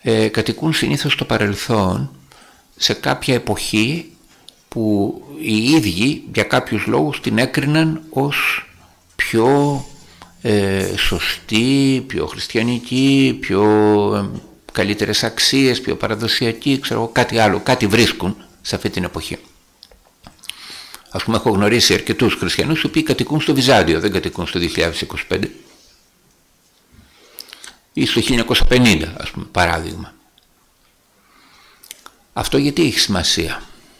κατοικούν συνήθως στο παρελθόν, σε κάποια εποχή που οι ίδιοι για κάποιους λόγους την έκριναν ως πιο σωστή, πιο χριστιανική, πιο καλύτερες αξίες, πιο παραδοσιακή, ξέρω κάτι άλλο, κάτι βρίσκουν σε αυτή την εποχή. Ας πούμε, έχω γνωρίσει αρκετούς χριστιανούς οι οποίοι κατοικούν στο Βυζάντιο, δεν κατοικούν στο 2025 ή στο 1950, ας πούμε, παράδειγμα. Αυτό γιατί έχει σημασία?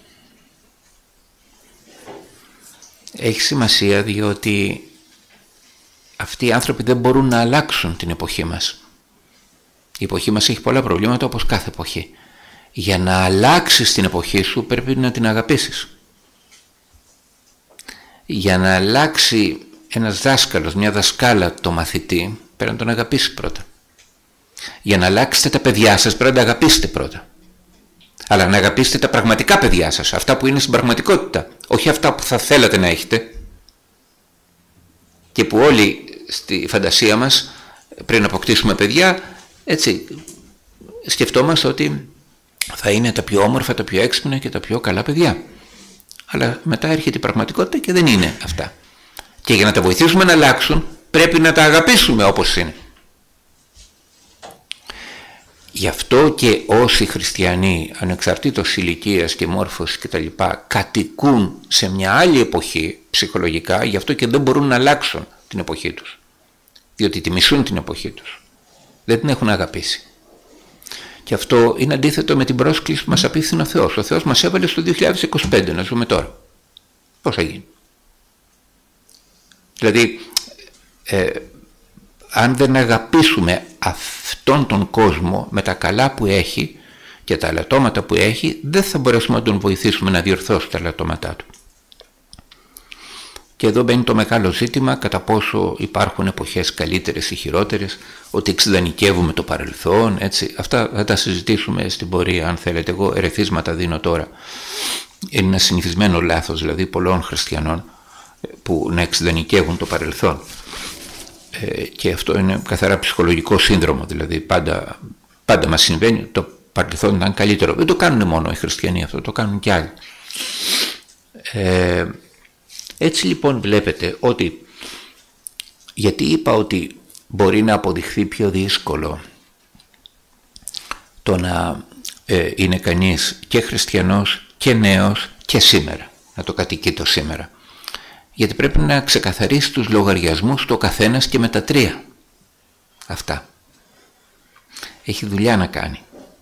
Έχει σημασία διότι αυτοί οι άνθρωποι δεν μπορούν να αλλάξουν την εποχή μας. Η εποχή μας έχει πολλά προβλήματα, όπως κάθε εποχή. Για να αλλάξεις την εποχή σου πρέπει να την αγαπήσεις. Για να αλλάξει ένας δάσκαλος, μια δασκάλα το μαθητή, πρέπει να τον αγαπήσει πρώτα. Για να αλλάξετε τα παιδιά σας πρέπει να τα αγαπήσετε πρώτα. Αλλά να αγαπήσετε τα πραγματικά παιδιά σας, αυτά που είναι στην πραγματικότητα, όχι αυτά που θα θέλατε να έχετε και που όλοι στη φαντασία μας πριν αποκτήσουμε παιδιά, έτσι σκεφτόμαστε ότι θα είναι τα πιο όμορφα, τα πιο έξυπνα και τα πιο καλά παιδιά. Αλλά μετά έρχεται η πραγματικότητα και δεν είναι αυτά. Και για να τα βοηθήσουμε να αλλάξουν πρέπει να τα αγαπήσουμε όπως είναι. Γι' αυτό και όσοι χριστιανοί, ανεξαρτήτως ηλικίας και μόρφωσης και τα λοιπά, κατοικούν σε μια άλλη εποχή ψυχολογικά, γι' αυτό και δεν μπορούν να αλλάξουν την εποχή τους. Διότι τη μισούν την εποχή τους. Δεν την έχουν αγαπήσει. Και αυτό είναι αντίθετο με την πρόσκληση που μας απίφθηνε ο Θεός. Ο Θεός μας έβαλε στο 2025 να ζούμε τώρα. Πώς θα γίνει? Δηλαδή, αν δεν αγαπήσουμε αυτόν τον κόσμο με τα καλά που έχει και τα ελαττώματα που έχει, δεν θα μπορέσουμε να τον βοηθήσουμε να διορθώσει τα ελαττώματά του. Και εδώ μπαίνει το μεγάλο ζήτημα, κατά πόσο υπάρχουν εποχές καλύτερες ή χειρότερες, ότι εξειδανικεύουμε το παρελθόν, έτσι. Αυτά θα τα συζητήσουμε στην πορεία, αν θέλετε. Εγώ ερεθίσματα δίνω τώρα. Είναι ένα συνηθισμένο λάθος, δηλαδή, πολλών χριστιανών που να εξειδανικεύουν το παρελθόν. Και αυτό είναι καθαρά ψυχολογικό σύνδρομο, δηλαδή πάντα μας συμβαίνει, το παρελθόν ήταν καλύτερο. Δεν το κάνουν μόνο οι χριστιανοί αυτό, το κάνουν και άλλοι. Έτσι λοιπόν βλέπετε ότι, γιατί είπα ότι μπορεί να αποδειχθεί πιο δύσκολο το να είναι κανείς και χριστιανός και νέος και σήμερα, να το κατοικεί το σήμερα. Γιατί πρέπει να ξεκαθαρίσει τους λογαριασμούς το καθένας και με τα τρία. Αυτά. Έχει δουλειά να κάνει.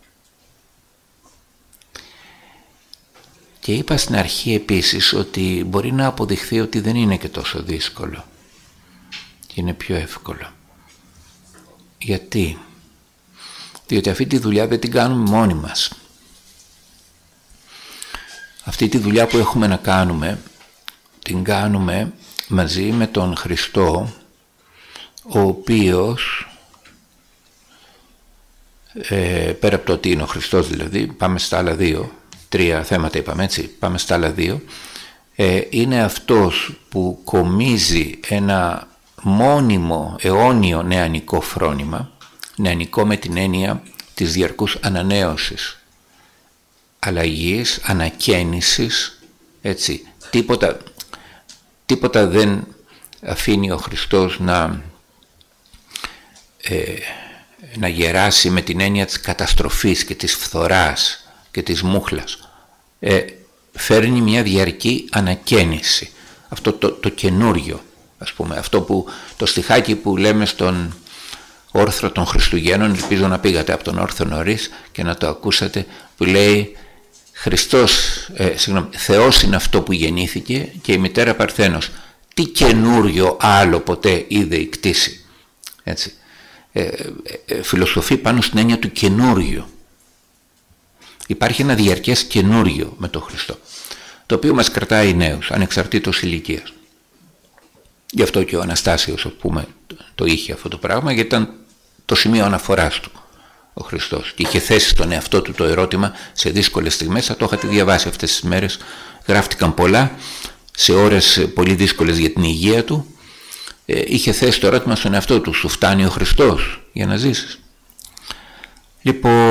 Και είπα στην αρχή επίσης ότι μπορεί να αποδειχθεί ότι δεν είναι και τόσο δύσκολο. Και είναι πιο εύκολο. Γιατί? Διότι αυτή τη δουλειά δεν την κάνουμε μόνοι μας. Αυτή τη δουλειά που έχουμε να κάνουμε, την κάνουμε μαζί με τον Χριστό, ο οποίος, πέρα από το ότι είναι ο Χριστός δηλαδή, πάμε στα άλλα δύο, τρία θέματα είπαμε, έτσι, πάμε στα άλλα δύο, είναι αυτός που κομίζει ένα μόνιμο, αιώνιο νεανικό φρόνημα, νεανικό με την έννοια της διαρκούς ανανέωσης, αλλαγής, ανακαίνησης, έτσι, τίποτα δεν αφήνει ο Χριστός να γεράσει με την έννοια της καταστροφής και της φθοράς και της μούχλας. Φέρνει μια διαρκή ανακαίνιση. Αυτό το καινούριο, ας πούμε, αυτό που το στιχάκι που λέμε στον όρθρο των Χριστουγέννων, ελπίζω να πήγατε από τον όρθρο νωρίς και να το ακούσατε, που λέει Θεός είναι αυτό που γεννήθηκε και η μητέρα Παρθένος. Τι καινούριο άλλο ποτέ είδε η κτήση. Έτσι. Φιλοσοφεί πάνω στην έννοια του καινούριου. Υπάρχει ένα διαρκές καινούριο με τον Χριστό, το οποίο μας κρατάει νέους, ανεξαρτήτως ηλικίας. Γι' αυτό και ο Αναστάσιος, ας πούμε, το είχε αυτό το πράγμα, γιατί ήταν το σημείο αναφοράς του ο Χριστός. Και είχε θέσει στον εαυτό του το ερώτημα σε δύσκολες στιγμές, θα το είχατε διαβάσει αυτές τις μέρες, γράφτηκαν πολλά, σε ώρες πολύ δύσκολες για την υγεία του, είχε θέσει το ερώτημα στον εαυτό του, σου φτάνει ο Χριστός για να ζήσεις? Λοιπόν,